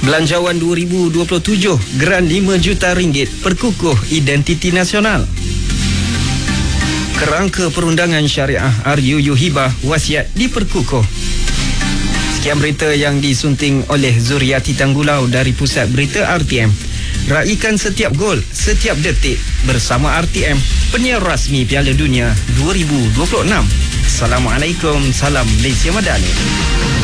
Belanjawan 2027 Geran 5 juta ringgit perkukuh identiti nasional. Kerangka perundangan syariah RUU Hibah wasiat diperkukuh. Sekian berita yang disunting oleh Zuriati Tanggulau dari Pusat Berita RTM. Raikan setiap gol, setiap detik bersama RTM, penyiar rasmi Piala Dunia 2026. Assalamualaikum, salam Malaysia Madani.